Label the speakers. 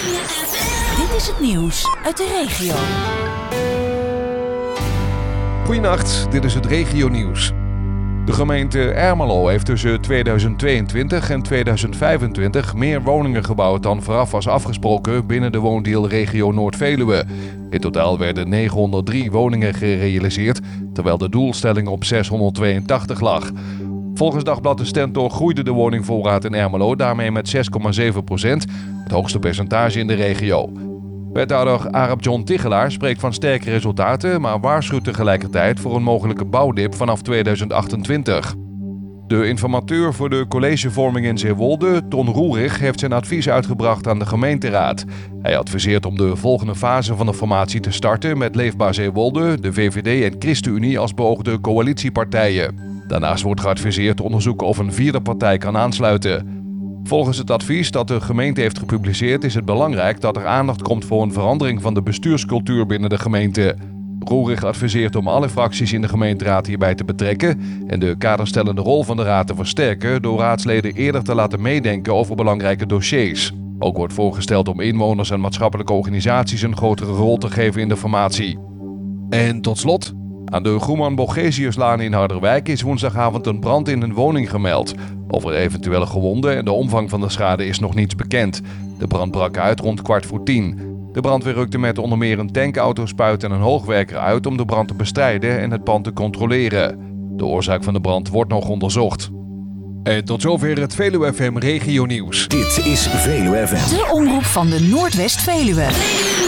Speaker 1: Dit is het nieuws uit de regio.
Speaker 2: Goedenacht, dit is het regionieuws. De gemeente Ermelo heeft tussen 2022 en 2025 meer woningen gebouwd dan vooraf was afgesproken binnen de woondeelregio Noord-Veluwe. In totaal werden 903 woningen gerealiseerd, terwijl de doelstelling op 682 lag. Volgens Dagblad De Stentor groeide de woningvoorraad in Ermelo daarmee met 6,7%, het hoogste percentage in de regio. Wethouder Arab John Tigelaar spreekt van sterke resultaten, maar waarschuwt tegelijkertijd voor een mogelijke bouwdip vanaf 2028. De informateur voor de collegevorming in Zeewolde, Ton Roerig, heeft zijn advies uitgebracht aan de gemeenteraad. Hij adviseert om de volgende fase van de formatie te starten met Leefbaar Zeewolde, de VVD en ChristenUnie als beoogde coalitiepartijen. Daarnaast wordt geadviseerd te onderzoeken of een vierde partij kan aansluiten. Volgens het advies dat de gemeente heeft gepubliceerd is het belangrijk dat er aandacht komt voor een verandering van de bestuurscultuur binnen de gemeente. Roerig adviseert om alle fracties in de gemeenteraad hierbij te betrekken en de kaderstellende rol van de raad te versterken door raadsleden eerder te laten meedenken over belangrijke dossiers. Ook wordt voorgesteld om inwoners en maatschappelijke organisaties een grotere rol te geven in de formatie. En tot slot, aan de Groeman-Borgesiuslaan in Harderwijk is woensdagavond een brand in een woning gemeld. Over eventuele gewonden en de omvang van de schade is nog niets bekend. De brand brak uit rond 9:15. De brandweer rukte met onder meer een tankauto-spuit en een hoogwerker uit om de brand te bestrijden en het pand te controleren. De oorzaak van de brand wordt nog onderzocht. En tot zover het Veluwe FM Regionieuws.
Speaker 3: Dit is Veluwe FM.
Speaker 1: De omroep van de Noordwest-Veluwe.